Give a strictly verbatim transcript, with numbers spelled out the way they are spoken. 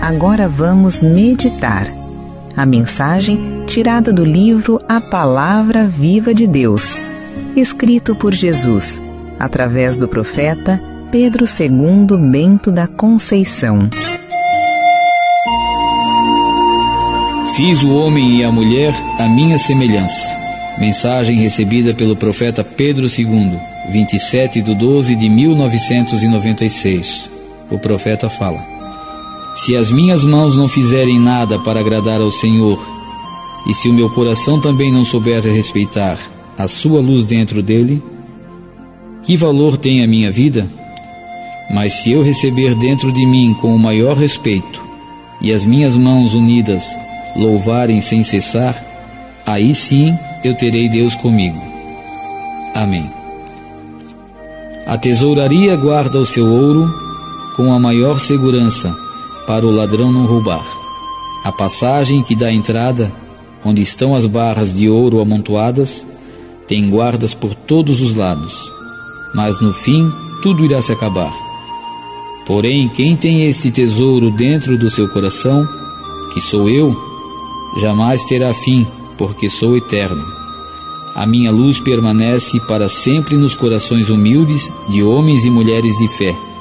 agora vamos meditar. A mensagem tirada do livro A Palavra Viva de Deus, escrito por Jesus, através do profeta Pedro segundo Bento da Conceição. Fiz o homem e a mulher à minha semelhança. Mensagem recebida pelo profeta Pedro segundo, vinte e sete de doze de mil novecentos e noventa e seis. O profeta fala: se as minhas mãos não fizerem nada para agradar ao Senhor, e se o meu coração também não souber respeitar a sua luz dentro dele, que valor tem a minha vida? Mas se eu receber dentro de mim com o maior respeito, e as minhas mãos unidas louvarem sem cessar, aí sim eu terei Deus comigo. Amém. A tesouraria guarda o seu ouro com a maior segurança, para o ladrão não roubar. A passagem que dá entrada, onde estão as barras de ouro amontoadas, tem guardas por todos os lados, mas no fim tudo irá se acabar. Porém, quem tem este tesouro dentro do seu coração, que sou eu, jamais terá fim, porque sou eterno. A minha luz permanece para sempre nos corações humildes de homens e mulheres de fé,